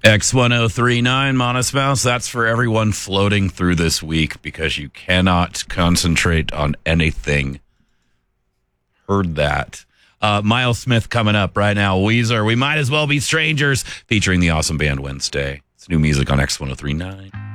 X1039 Monosmouse, that's for everyone floating through this week because you cannot concentrate on anything. Heard that. Miles Smith coming up right now. Weezer, We Might As Well Be Strangers, featuring the awesome band Wednesday. It's new music on X1039.